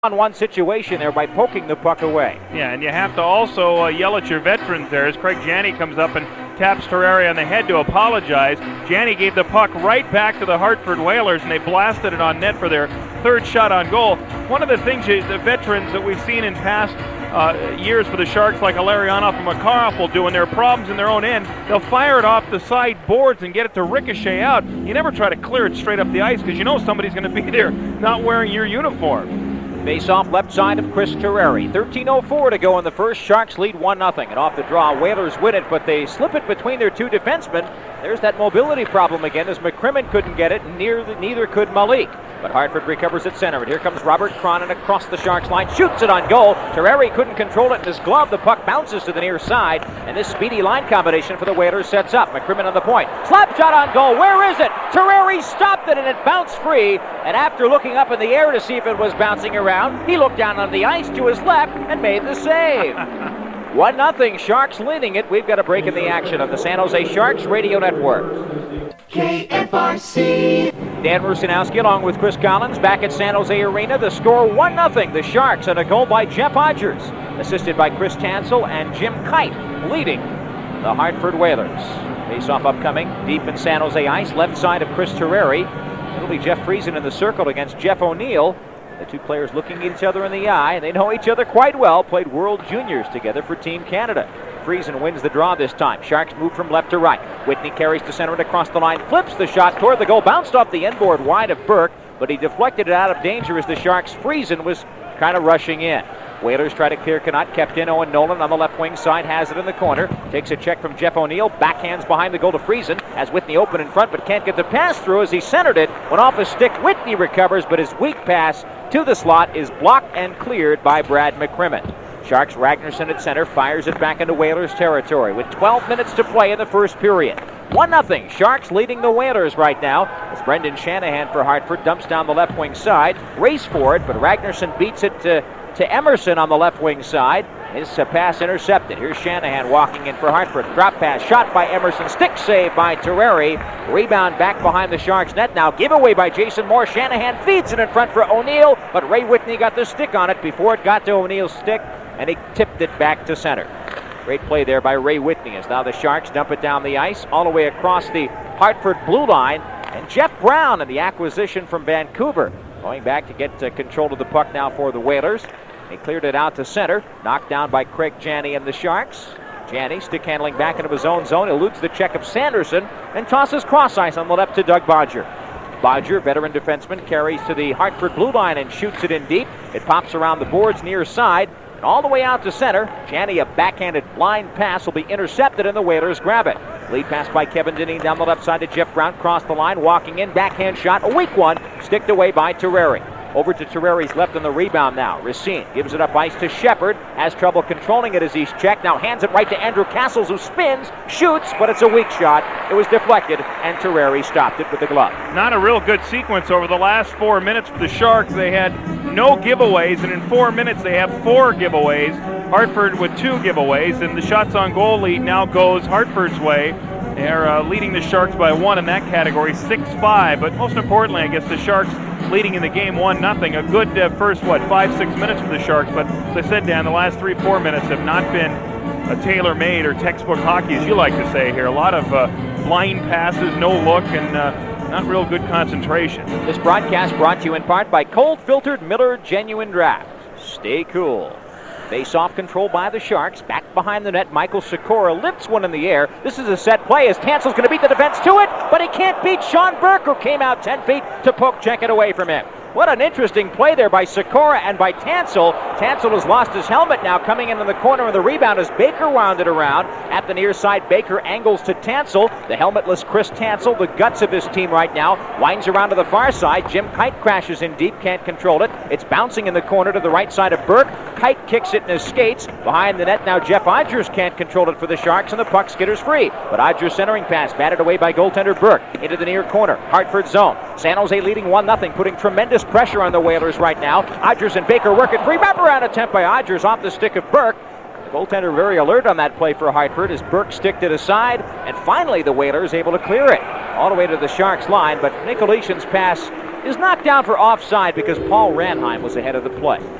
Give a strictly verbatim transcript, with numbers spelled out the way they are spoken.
on one situation there by poking the puck away. Yeah, and you have to also uh, yell at your veterans there as Craig Janney comes up and taps Terreri on the head to apologize. Janney gave the puck right back to the Hartford Whalers, and they blasted it on net for their third shot on goal. One of the things you, the veterans that we've seen in past uh, years for the Sharks, like Illarionov and Makarov, will do when there are problems in their own end, they'll fire it off the side boards and get it to ricochet out. You never try to clear it straight up the ice because you know somebody's going to be there not wearing your uniform. Face-off left side of Chris Terreri. thirteen oh four to go in the first. Sharks lead one nothing. And off the draw, Whalers win it, but they slip it between their two defensemen. There's that mobility problem again as McCrimmon couldn't get it, and neither, neither could Malik. But Hartford recovers at center, and here comes Robert Cronin across the Sharks line, shoots it on goal. Terreri couldn't control it in his glove. The puck bounces to the near side, and this speedy line combination for the Whalers sets up. McCrimmon on the point. Slap shot on goal. Where is it? Terreri stopped it, and it bounced free. And after looking up in the air to see if it was bouncing around, he looked down on the ice to his left and made the save. one nothing, Sharks leading it. We've got a break in the action on the San Jose Sharks Radio Network. K F R C. Dan Rusanowski along with Chris Collins back at San Jose Arena. The score one nothing. The Sharks, and a goal by Jeff Odgers, assisted by Chris Tansel and Jim Kite, leading the Hartford Whalers. Face-off upcoming deep in San Jose ice, left side of Chris Terreri. It'll be Jeff Friesen in the circle against Jeff O'Neill. The two players looking at each other in the eye. They know each other quite well. Played World Juniors together for Team Canada. Friesen wins the draw this time. Sharks move from left to right. Whitney carries to center and across the line. Flips the shot toward the goal. Bounced off the inboard wide of Burke, but he deflected it out of danger as the Sharks' Friesen was kind of rushing in. Whalers try to clear Connaught, kept in. Owen Nolan on the left wing side, has it in the corner. Takes a check from Jeff O'Neill, backhands behind the goal to Friesen. Has Whitney open in front, but can't get the pass through as he centered it. Went off his stick. Whitney recovers, but his weak pass to the slot is blocked and cleared by Brad McCrimmon. Sharks Ragnarsson at center fires it back into Whalers territory with twelve minutes to play in the first period. one nothing. Sharks leading the Whalers right now as Brendan Shanahan for Hartford dumps down the left wing side. Race for it, but Ragnarsson beats it to, to Emerson on the left wing side. His uh, pass intercepted. Here's Shanahan walking in for Hartford. Drop pass, shot by Emerson. Stick save by Terreri. Rebound back behind the Sharks net now. Giveaway by Jason Moore. Shanahan feeds it in front for O'Neill, but Ray Whitney got the stick on it before it got to O'Neill's stick, and he tipped it back to center. Great play there by Ray Whitney as now the Sharks dump it down the ice all the way across the Hartford blue line. And Jeff Brown in the acquisition from Vancouver going back to get uh, control of the puck now for the Whalers. He cleared it out to center, knocked down by Craig Janney and the Sharks. Janney stick handling back into his own zone, eludes the check of Sanderson, and tosses cross ice on the left to Doug Bodger. Bodger, veteran defenseman, carries to the Hartford blue line and shoots it in deep. It pops around the boards near side, and all the way out to center. Janney, a backhanded blind pass, will be intercepted, and the Whalers grab it. Lead pass by Kevin Dineen down the left side to Jeff Brown, cross the line, walking in, backhand shot, a weak one, sticked away by Terreri. Over to Terreri's left on the rebound now. Racine gives it up ice to Shepard. Has trouble controlling it as he's checked. Now hands it right to Andrew Castles, who spins, shoots, but it's a weak shot. It was deflected, and Terreri stopped it with the glove. Not a real good sequence over the last four minutes for the Sharks. They had no giveaways, and in four minutes they have four giveaways. Hartford with two giveaways, and the shots on goal lead now goes Hartford's way. They're uh, leading the Sharks by one in that category, six five. But most importantly, I guess the Sharks leading in the game one nothing. A good uh, first, what, five, six minutes for the Sharks. But as I said, Dan, the last three, four minutes have not been a tailor-made or textbook hockey, as you like to say here. A lot of uh, blind passes, no look, and uh, not real good concentration. This broadcast brought to you in part by cold-filtered Miller Genuine Draft. Stay cool. Face-off control by the Sharks. Back behind the net, Michael Sikora lifts one in the air. This is a set play as Tansel's going to beat the defense to it, but he can't beat Sean Burke, who came out ten feet to poke check it away from him. What an interesting play there by Sikora and by Tansel. Tansel has lost his helmet now, coming into the corner of the rebound as Baker wound it around. At the near side, Baker angles to Tansel. The helmetless Chris Tansel, the guts of his team right now, winds around to the far side. Jim Kite crashes in deep, can't control it. It's bouncing in the corner to the right side of Burke. Kite kicks it in his skates. Behind the net now, Jeff Odgers can't control it for the Sharks, and the puck skitters free. But Odgers' centering pass batted away by goaltender Burke into the near corner. Hartford zone. San Jose leading one nothing, putting tremendous pressure on the Whalers right now. Odgers and Baker work it free. Wraparound attempt by Odgers off the stick of Burke. The goaltender very alert on that play for Hartford as Burke sticked it aside, and finally the Whalers able to clear it all the way to the Sharks line, but Nicolishin's pass is knocked down for offside because Paul Ranheim was ahead of the play.